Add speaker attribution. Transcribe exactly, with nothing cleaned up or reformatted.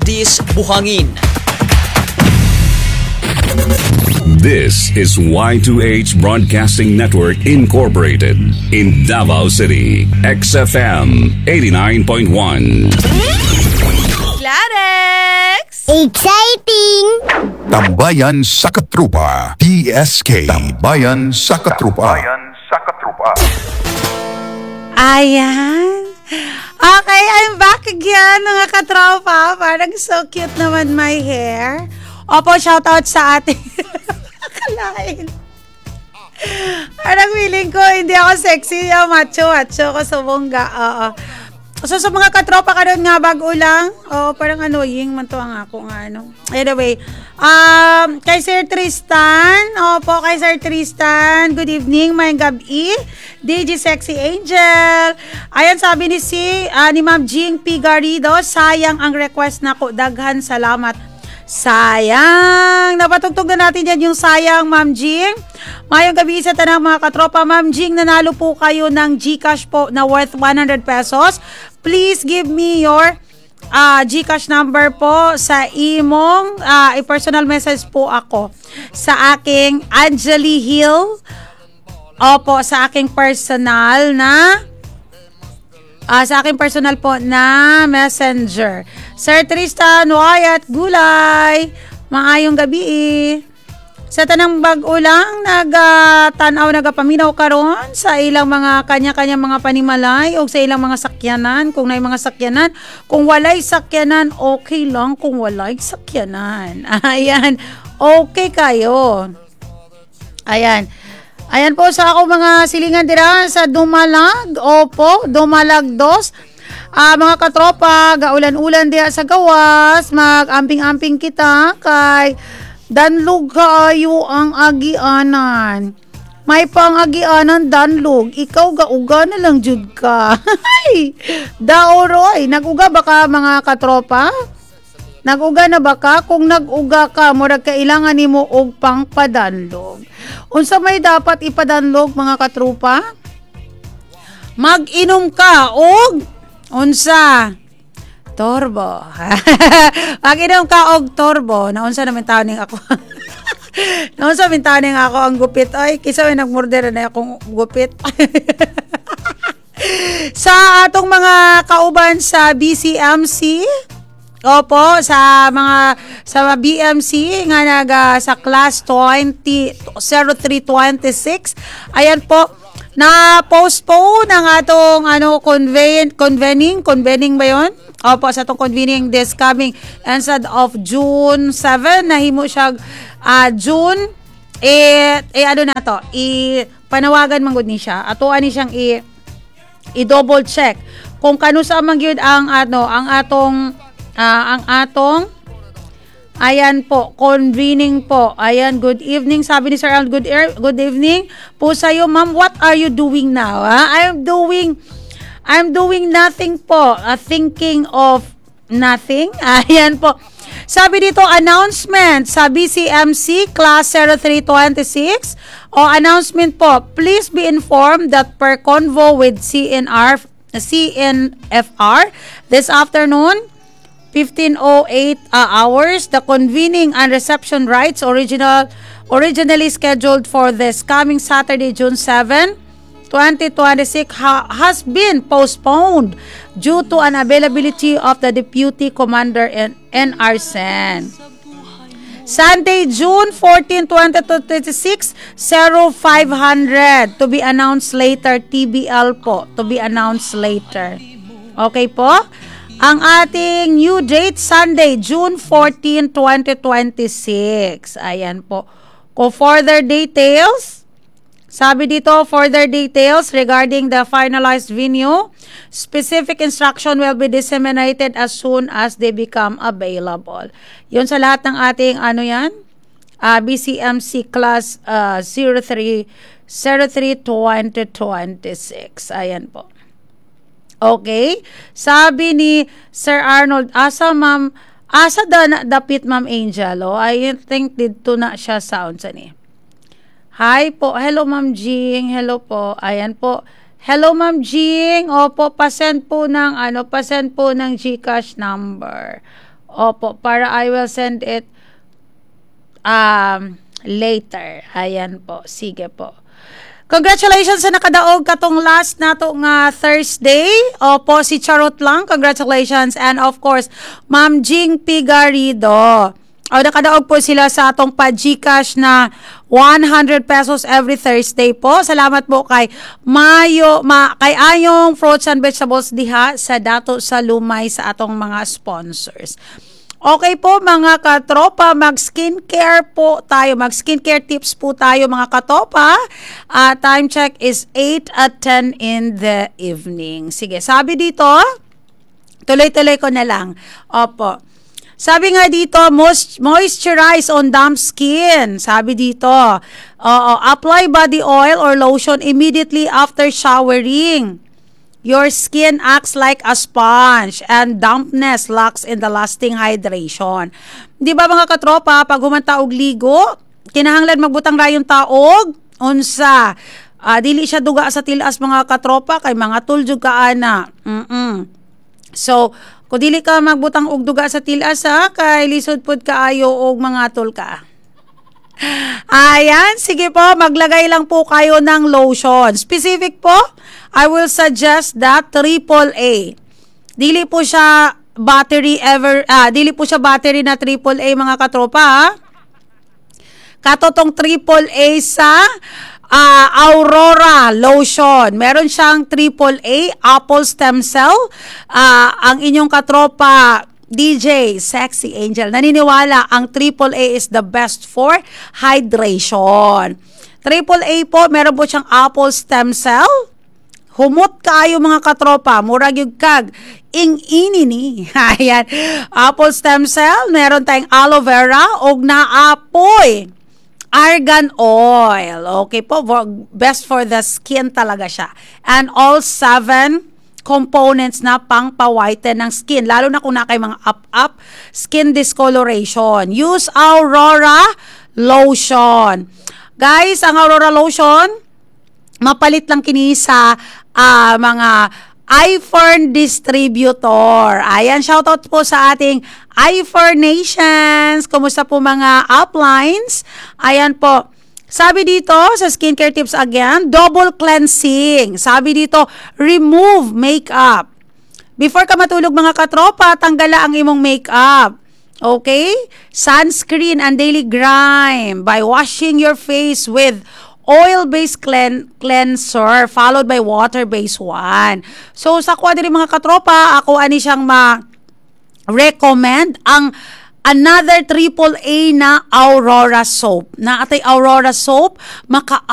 Speaker 1: Judis Buhangin.
Speaker 2: This is Y two H Broadcasting Network Incorporated in Davao City, X F M eighty-nine point one.
Speaker 3: Clarex!
Speaker 4: Exciting!
Speaker 5: Tambayan sa Katrupa, T S K. Tambayan sa Katrupa. Tambayan sa Katrupa.
Speaker 3: Ayan. Okay, I'm back again, mga katropa. Parang so cute naman my hair. Opo, shoutout sa ating... Akalain. Parang feeling ko, hindi ako sexy. Macho-macho ko sa bongga. Oo. So, sa mga katropa ka doon nga, bago lang. Oo, parang annoying. Mantuwa nga ako nga, ano. Anyway, um, kay Sir Tristan. Opo, kay Sir Tristan. Good evening, may gabi. D J Sexy Angel. Ayan, sabi ni si, uh, ni Ma'am Jing P. Garrido, sayang ang request na ko. Daghan salamat. Sayang! Napatugtog na natin yan yung sayang, Ma'am Jing. Mayong gabi sa tanang mga katropa. Ma'am Jing, nanalo po kayo ng GCash po na worth one hundred pesos. Please give me your uh, GCash number po sa imong uh, i-personal message po ako sa aking Angeli Hill. Opo, sa aking personal na Uh, sa aking personal po na messenger. Sir Tristan, Wyatt, Gulay, maayong gabi. Sa tanang bag-o lang, nag-tanaw, nagapaminaw karon sa ilang mga kanya-kanya mga panimalay o sa ilang mga sakyanan. Kung may mga sakyanan, kung walay sakyanan, okay lang kung walay sakyanan. Ayan, okay kayo. Ayan. Ayan po sa ako mga silingan dira sa Dumalag. Opo, Dumalag dos. Uh, mga katropa, gaulan-ulan diya sa gawas. Mag-amping-amping kita kay danlog kaayo ang agianan. May pang-agianan danlog. Ikaw gauga na lang jud ka. Hay! Daoroy, nag-uga ba ka mga katropa? Nag-uga na ba ka? Kung nag-uga ka, murag kailangan nimo og pangpadanlog. Unsa may dapat ipadanlog mga katrupa? Mag-inom ka og unsa? Turbo. Mag-inom ka og turbo. Naunsa naman taon ning ako. Naunsa naman taon ning ako ang gupit. Ay, kisa may nagmurder na akong gupit. Sa atong mga kauban sa B C M C, opo, sa mga sa B M C nga naga sa class twenty oh three twenty-six. Ayan po, na postpone ang atong ano conven convening, convening ba 'yon? Opo, sa atong convening this coming instead of June seven, nahimo siya uh, June eh, eh ano na to, i panawagan man gud ni siya. Ato ani siyang i i-double check kung kano sa man gyud ang ano, ang atong Uh, ang atong ayan po, convening po. Ayan, good evening. Sabi ni Sir Al, good, air, good evening po sa'yo, ma'am. What are you doing now? Ha? I'm doing, I'm doing nothing po. Uh, thinking of nothing. Ayan po. Sabi dito, announcement sa B C M C class oh three twenty-six. O announcement po, please be informed that per convo with C N R, C N F R this afternoon, fifteen oh eight uh, hours, the convening and reception rights original originally scheduled for this coming Saturday, June seventh, twenty twenty-six ha- has been postponed due to unavailability of the deputy commander in N R S E N. Sunday, June fourteenth, twenty twenty-six, oh five hundred to be announced later. T B L po, to be announced later. Okay po? Ang ating new date, Sunday, June fourteenth, twenty twenty-six. Ayan po. Kung further details, sabi dito, further details regarding the finalized venue, specific instruction will be disseminated as soon as they become available. Yun sa lahat ng ating, ano yan? Uh, B C M C class uh, oh three twenty twenty-six. Ayan po. Okay? Sabi ni Sir Arnold, asa ma'am, asa da na dapit ma'am Angel, oh? I think dito na siya sound sa ni. Hi po, hello ma'am Jing, hello po, ayan po. Hello ma'am Jing, opo, pasend po ng, ano, pasend po ng GCash number. Opo, para I will send it um, later. Ayan po. Sige po. Congratulations sa nakadaog katong last nato nga Thursday. Opo, si Charot lang. Congratulations. And of course, Ma'am Jing Pigarido. O, nakadaog po sila sa atong pa-Gcash na one hundred pesos every Thursday po. Salamat po kay Mayo, ma, kay Ayong Fruits and Vegetables diha sa Dato sa Lumay sa atong mga sponsors. Okay po mga katropa, mag-skincare po tayo. Mag-skincare tips po tayo mga katopa. Uh, time check is eight at ten in the evening. Sige, sabi dito, tuloy-tuloy ko na lang. Opo. Sabi nga dito, moisturize on damp skin. Sabi dito, uh, apply body oil or lotion immediately after showering. Your skin acts like a sponge and dampness locks in the lasting hydration. Di ba mga katropa, pag humanta og ligo, kinahanglan magbutang rayong taog, unsa, uh, dili siya duga sa tilas mga katropa, kay mga tuljug ka ana. Mm-mm. So, kung dili ka magbutang og duga sa tilas ha, kay lisod pod kaayo og mga tul ka. Ayan, sige po, maglagay lang po kayo ng lotion. Specific po, I will suggest that triple A. Dili po siya battery ever, ah, dili po siya battery na triple A mga katropa ha. Katotong triple A sa uh, Aurora lotion. Meron siyang triple A, apple stem cell. Uh, ang inyong katropa D J, Sexy Angel, naniniwala ang triple A is the best for hydration. triple A po, meron po siyang apple stem cell. Humot kaayo mga katropa, murag yung kag, ing-ini ni. Ayan, apple stem cell, meron tayong aloe vera, og naapoy argan oil. Okay po, best for the skin talaga siya. And all seven components na pang pa-whiten ng skin, lalo na kung na kay mga up-up skin discoloration. Use Aurora lotion. Guys, ang Aurora lotion, mapalit lang kini sa uh, mga iFern distributor. Ayan, shoutout po sa ating iFern Nations. Kumusta po mga uplines? Ayan po. Sabi dito, sa skincare tips again, double cleansing. Sabi dito, remove makeup. Before ka matulog mga katropa, tanggala ang imong makeup. Okay? Sunscreen and daily grime by washing your face with oil-based clean, cleanser followed by water-based one. So, sa kwa diri mga katropa, ako ani siyang ma-recommend ang another triple A na Aurora soap. Na atay Aurora soap, maka